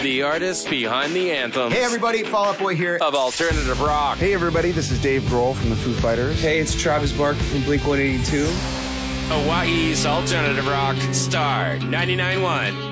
The artists behind the anthems. Hey everybody, Fall Out Boy here. Of alternative rock. Hey everybody, this is Dave Grohl from the Foo Fighters. Hey, it's Travis Barker from Blink-182. Hawaii's alternative rock star 99.1.